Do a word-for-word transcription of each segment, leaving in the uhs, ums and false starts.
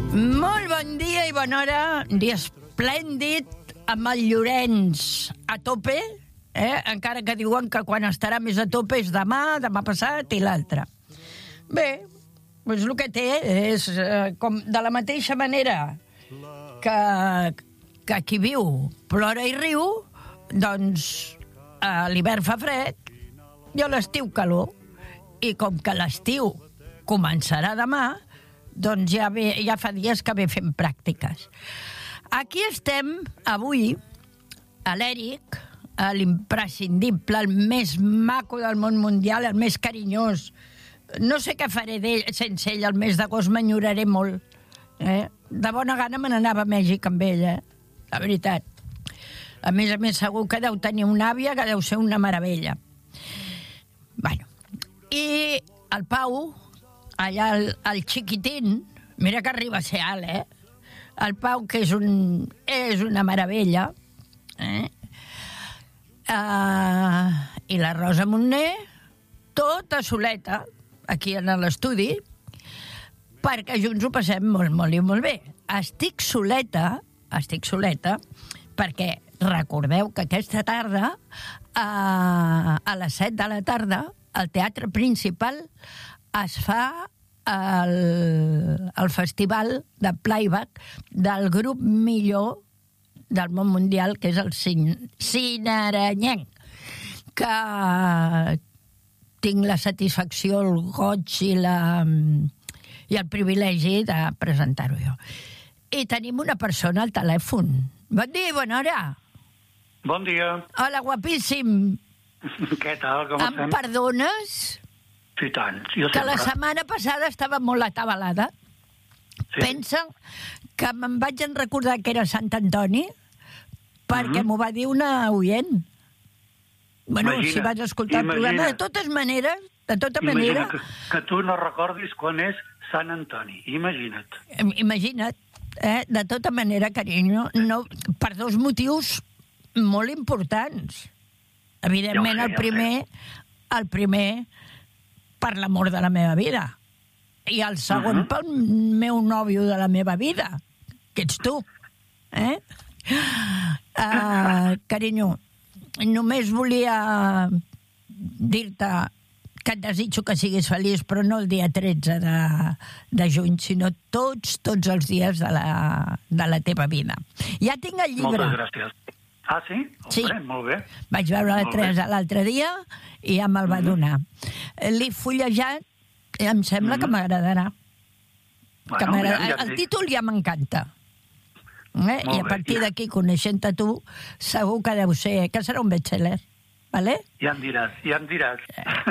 Molt bon dia i bona hora, dia esplèndid, amb el Llorenç a tope, eh? Encara que diuen que quan estarà més a tope és demà, demà passat i l'altre. Bé, doncs el que té és, eh, com de la mateixa manera que, que qui viu plora i riu, doncs a l'hivern fa fred i a l'estiu calor. I com que l'estiu començarà demà, doncs ja, ve, ja fa dies que ve fent pràctiques. Aquí estem avui, a l'Eric, a l'imprescindible, el més maco del món mundial, el més carinyós. No sé què faré d'ell, sense ell, el mes d'agost m'enyoraré molt. Eh? De bona gana me n'anava a Mèxic amb ell, eh? La veritat. A més a més, segur que deu tenir una àvia que deu ser una meravella. Bueno, i el Pau, allà el, el xiquitín, mira que arriba a ser alt, eh? El Pau, que és, un, és una meravella, eh? Uh, I la Rosa Montner, tota soleta, aquí en l'estudi, perquè junts ho passem molt, molt i molt bé. Estic soleta, estic soleta, perquè recordeu que aquesta tarda, uh, a les set de la tarda, al Teatre Principal, es fa el, el festival de playback del grup millor del món mundial, que és el Cinerenyenc, que tinc la satisfacció, el goig i, la, i el privilegi de presentar-ho jo. I tenim una persona al telèfon. Bon dia i bona hora. Bon dia. Hola, guapíssim. Què tal, com estem? Em perdones? Sí, tant, jo sempre. Que la setmana passada estava molt atabalada. Sí. Pensa que me'n vaig en recordar que era Sant Antoni perquè mm-hmm. m'ho va dir una oient. Bueno, imagina, si vas escoltar imagina, el programa, de totes maneres, de tota manera... Que, que tu no recordis quan és Sant Antoni, imagina't. Imagina't, eh? De tota manera, carinyo, no, per dos motius molt importants. Evidentment, ja sé, el primer, ja el primer per l'amor de la meva vida. I el segon uh-huh. pel meu nòvio de la meva vida, que ets tu. Eh? Uh, carinyo, només volia dir-te que et desitjo que siguis feliç, però no el dia tretze de, de juny, sinó tots, tots els dies de la, de la teva vida. Ja tinc el llibre. Moltes gràcies. Ah, sí? Sí. Hombre, molt bé. Vaig veure la Teresa l'altre dia i ja me'l va donar. L'he fullejat i em sembla mm-hmm. que m'agradarà. Bueno, que m'agradarà. Ja, ja el títol ja m'encanta. Eh? I a partir bé, d'aquí, coneixent-te tu, segur que deu ser, que serà un bestseller. Vale? Ja em diràs, ja em diràs.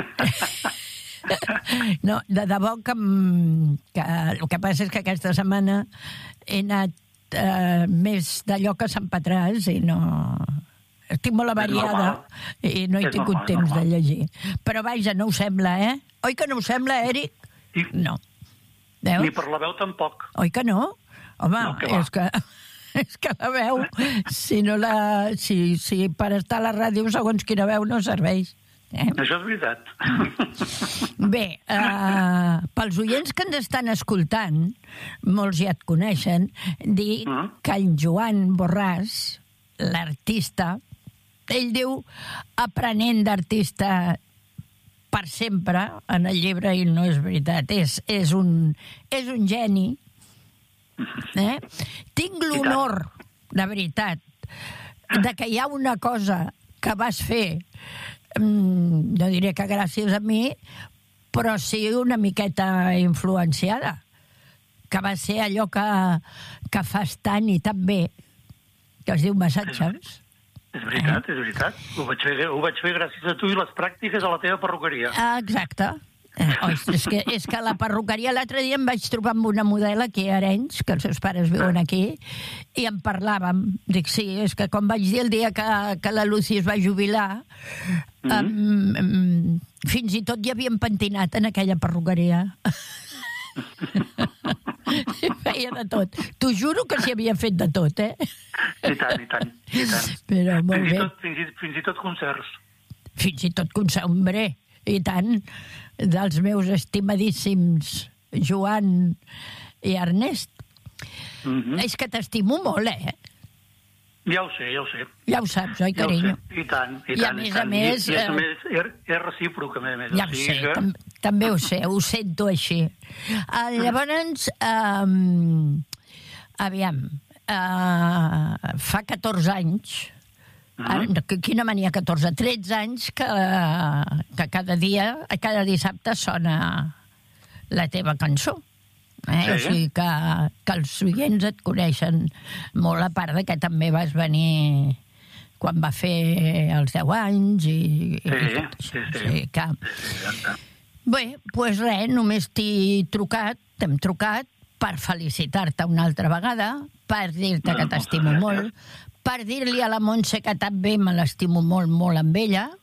No, de debò que, que el que passa és que aquesta setmana he anat Uh, més d'allò que Sant Patràs i no... Estic molt avariada i no he és tingut normal, temps normal. de llegir. Però vaja, no ho sembla, eh? Oi que no ho sembla, Eric? I, no. Veus? Ni per la veu tampoc. Oi que no? Home, no, que és, que, és que la veu, si, no la, si, si per estar a la ràdio segons quina veu no serveix. Eh? Això és veritat. Bé, uh, pels oients que ens estan escoltant, molts ja et coneixen, dir uh-huh. que en Joan Borràs, l'artista, ell diu aprenent d'artista per sempre en el llibre, i no és veritat, és, és, un, és un geni. Eh? Tinc l'honor, de veritat, de que hi ha una cosa que vas fer, no diré que gràcies a mi, però sí una miqueta influenciada, que va ser allò que, que fas tant i tan bé, que es diu massatges. És veritat, eh? és veritat. Ho vaig, fer, ho vaig fer gràcies a tu i les pràctiques a la teva perruqueria. Ah, exacte. Eh, oh, és, que, és que la perruqueria l'altre dia em vaig trobar amb una model aquí a Arenys, que els seus pares viuen aquí, i en parlàvem. Dic, sí, és que com vaig dir el dia que, que la Lucy es va jubilar, mm-hmm. um, um, fins i tot hi havien pentinat en aquella perruqueria. Feia de tot. T'ho juro que s'hi havia fet de tot, eh? I tant, i tant. I tant. Però molt fins bé. I tot, fins, i, fins i tot concerts. Fins i tot concerts, hombre. I tant, dels meus estimadíssims Joan i Ernest. Mm-hmm. És que t'estimo molt, eh? Ja ho sé, ja ho sé. Ja ho saps, oi, carinyo? Ja I tant, i, I a tant. més i a tant. més, I, i a eh, més és, és recíproc, a més a més. Ja ho o sigui sé, que... tam també ho sé, ho sento així. Uh, llavors, um, aviam, uh, fa catorze anys, Mm-hmm. ara, quina mania, catorze, tretze anys que, que cada dia, cada dissabte sona la teva cançó. Eh? Sí. O sigui que, que els oients et coneixen molt, a part de que també vas venir quan va fer els deu anys i, Sí, i tot això. sí, sí. O sigui que... Exacte. Bé, doncs pues res, només t'he trucat, t'hem trucat per felicitar-te una altra vegada, per dir-te que Bueno, t'estimo gràcies. molt, per dir-li a la Montse que també me l'estimo molt, molt amb ella,